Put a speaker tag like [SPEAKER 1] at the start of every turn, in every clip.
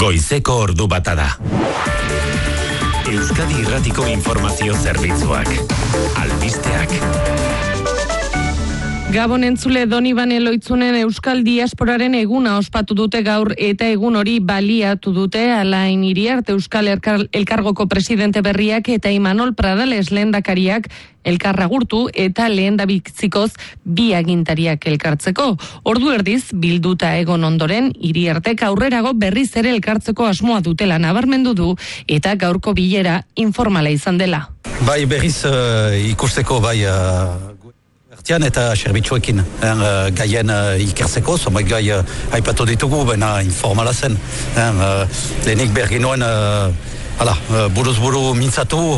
[SPEAKER 1] Goizeko ordu bata da. Euskadi Irratiko Informazio Zerbitzuak. Albisteak.
[SPEAKER 2] Gabon entzule, Donibane Loitzunen Euskal Diasporaren eguna ospatu dute gaur eta egun hori baliatu dute Alain Iriarte Euskal Elkargoko presidente berriak eta Imanol Pradales lehendakariak elkarragurtu eta lehendabizikoz bi agintariak elkartzeko. Ordu erdiz, bilduta egon ondoren, Iriartek aurrerago berriz ere elkartzeko asmoa dutela nabarmendu du eta gaurko bilera informala izan dela.
[SPEAKER 3] Bai berriz ikusteko eta zerbitzuekin gaien ikertzeko, zonbait gai aipatu ditugu, baina informala zen. Lehenik berginoen buruz-buru mintzatu.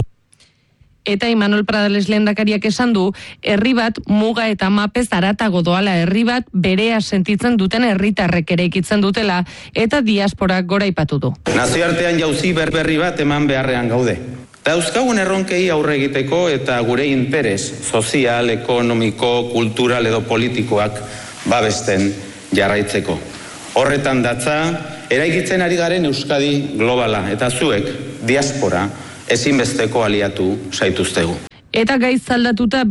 [SPEAKER 2] Eta Imanol Pradales lehendakariak esan du, herri bat muga eta mapez haratago doala, herri bat berea sentitzen duten herritarrek eraikitzen dutela, eta diasporak gora aipatu du.
[SPEAKER 4] Nazioartean jauzi berri bat eman beharrean gaude. Dauzkagun erronkei aurre egiteko eta gure interes sozial, ekonomiko, kultural edo politikoak babesten jarraitzeko. Horretan datza, eraikitzen ari garen Euskadi globala eta zuek, diaspora, ezinbesteko aliatu zaituztegu.
[SPEAKER 2] Eta gaiz aldatuta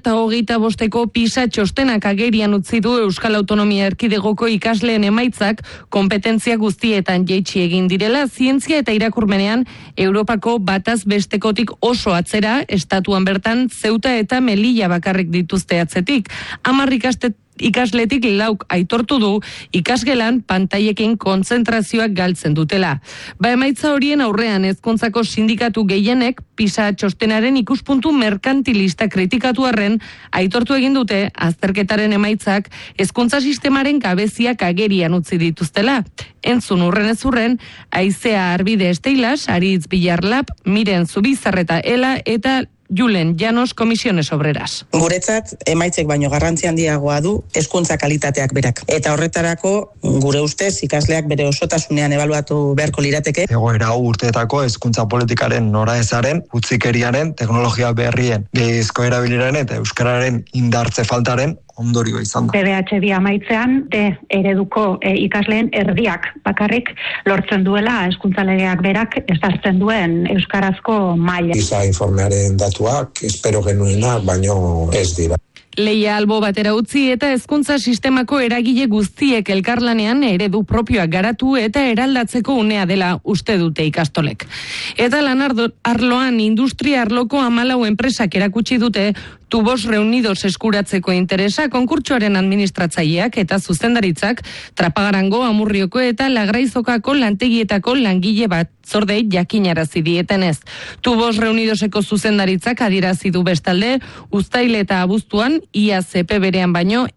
[SPEAKER 2] 2025ko PISA txostenak agerian utzi du Euskal Autonomia Erkidegoko ikasleen emaitzak konpetentzia guztietan jaitsi egin direla, zientzia eta irakurmenean Europako bataz bestekotik oso atzera, estatuan bertan Zeuta eta Melilla bakarrik dituzte atzetik. 10 ikasletik 4 aitortu du ikasgelan pantailekin kontzentrazioak galtzen dutela. Emaitza horien aurrean hezkuntzako sindikatu gehienek PISA txostenaren ikuspuntu merkantilista kritikatu arren aitortu egin dute azterketaren emaitzak hezkuntza sistemaren gabeziak agerian utzi dituztela. Entzun urrenez urren, Aizea Arbide Esteilas, Aritz Bilarlap, Miren Zubizarreta Ela eta Julen Llanos Comisiones Obreras.
[SPEAKER 5] Guretzat emaitzek baino garrantzi handiagoa du hezkuntza kalitateak berak. Eta horretarako gure ustez ikasleak bere osotasunean ebaluatu beharko lirateke.
[SPEAKER 6] Egoera urteetako hezkuntza politikaren noraezaren, utzikeriaren, teknologia berrien gehiezko erabileren eta euskararen indartze faltaren ondorio izan da.
[SPEAKER 7] PDHB amaitzean ereduko ikasleen erdiak bakarrik lortzen duela hezkuntza legeak berak ezartzen duen euskarazko maila.
[SPEAKER 8] PISA informearen datuak espero genuenak baino ez dira.
[SPEAKER 2] Leia albo batera utzi eta hezkuntza sistemako eragile guztiek elkarlanean eredu propioak garatu eta eraldatzeko unea dela uste dute ikastolek. Eta lan arloan industria arloko 14 enpresak erakutsi dute Tubos Reunidos eskuratzeko interesa konkurtsoaren administratzaileak eta zuzendaritzak Trapagarango, Amurrioko eta Lagraizokako lantegietako langile bat zordei jakinarazi dietenez. Tubos Reunidoseko zuzendaritzak adierazi du bestalde, uztail eta abuztuan iaz epe berean baino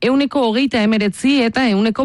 [SPEAKER 2] 129 eta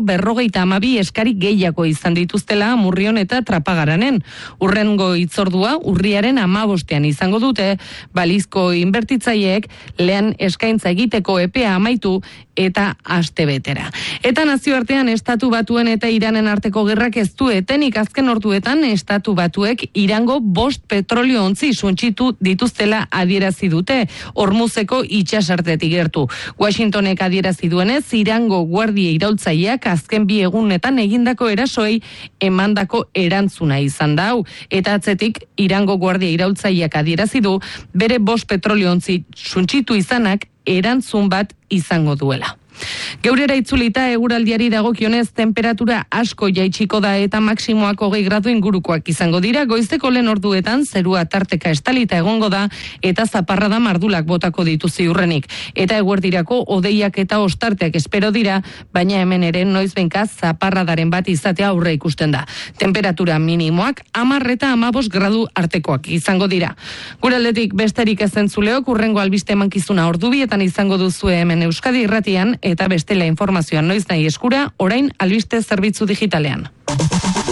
[SPEAKER 2] 152 eskari gehiago izan dituztela Amurrion eta Trapagaranen. Urrengo hitzordua urriaren 15ean izango dute, balizko inbertitzaileek lehen eskaintza egiteko epea amaitu eta astebetera. Eta nazioartean Estatu Batuen eta Iranen arteko gerrak ez du etenik, azken orduetan Estatu Batuek Irango 5 petrolio ontzi suntsitu dituztela adierazi dute, Hormuzeko itsasartetik gertu. Washingtonek adierazi duenez, Irango guardia iraultzaileak azken 2 egunetan egindako erasoei emandako erantzuna izan da hau. Eta atzetik Irango guardia iraultzaileak adierazi du bere 5 petrolio ontzi suntsitu izanak erantzun bat izango duela. Geurera itzulita eguraldiari dagokionez temperatura asko jaitsiko da eta maksimoak 20 gradu ingurukoak izango dira. Goizeko lehen orduetan zerua tarteka estalita egongo da eta zaparrada mardulak botako ditu ziurrenik. Eta eguerdirako hodeiak eta ostarteak espero dira, baina hemen ere noizbenka zaparradaren bat izatea aurre ikusten da. Temperatura minimoak 10 eta 15 gradu artekoak izango dira. Gure aldetik besterik ez entzuleok, urrengo albiste emankizuna ordubietan izango duzue hemen Euskadi Irratian eta bestela informazioa noiz nahi eskura, orain albiste zerbitzu digitalean.